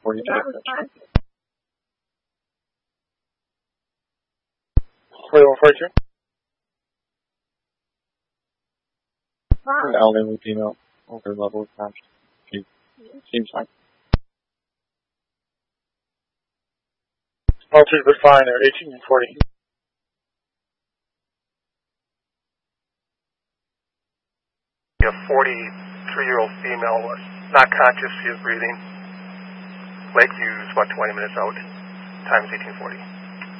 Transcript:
1840 to 4142. An elderly female, over level of conscious. She seems fine. Altered but fine there, 1840. A 43-year-old female was not conscious, she is breathing. Lakeview is about 20 minutes out. Time is 1840.